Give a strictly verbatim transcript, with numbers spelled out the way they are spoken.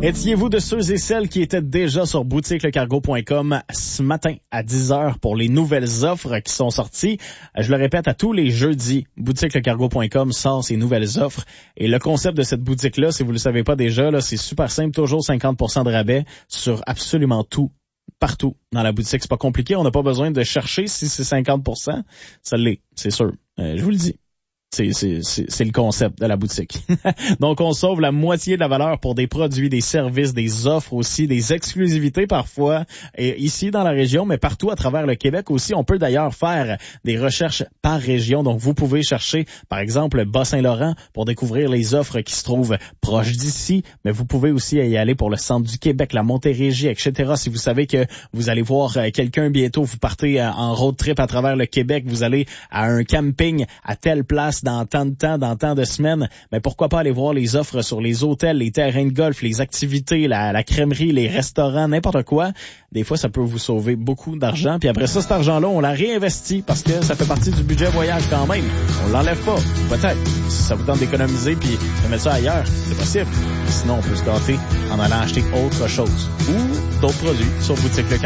Étiez-vous de ceux et celles qui étaient déjà sur boutique le cargo point com ce matin à dix heures pour les nouvelles offres qui sont sorties? Je le répète, à tous les jeudis, boutique le cargo point com sort ses nouvelles offres. Et le concept de cette boutique-là, si vous le savez pas déjà, là, c'est super simple, toujours cinquante pour cent de rabais sur absolument tout. Partout dans la boutique. C'est pas compliqué, on n'a pas besoin de chercher si c'est cinquante pour cent. Ça l'est, c'est sûr. Euh, je vous le dis. C'est, c'est, c'est, c'est le concept de la boutique. Donc, on sauve la moitié de la valeur pour des produits, des services, des offres aussi, des exclusivités parfois, et ici dans la région, mais partout à travers le Québec aussi. On peut d'ailleurs faire des recherches par région. Donc, vous pouvez chercher, par exemple, Bas-Saint-Laurent pour découvrir les offres qui se trouvent proches d'ici, mais vous pouvez aussi y aller pour le centre du Québec, la Montérégie, et cetera. Si vous savez que vous allez voir quelqu'un bientôt, vous partez en road trip à travers le Québec, vous allez à un camping à telle place, dans tant de temps, dans tant de semaines, mais pourquoi pas aller voir les offres sur les hôtels, les terrains de golf, les activités, la, la crèmerie, les restaurants, n'importe quoi. Des fois, ça peut vous sauver beaucoup d'argent. Puis après ça, cet argent-là, on l'a réinvesti parce que ça fait partie du budget voyage quand même. On l'enlève pas. Peut-être. Si ça vous tente d'économiser puis de mettre ça ailleurs, c'est possible. Sinon, on peut se gâter en allant acheter autre chose ou d'autres produits sur boutique le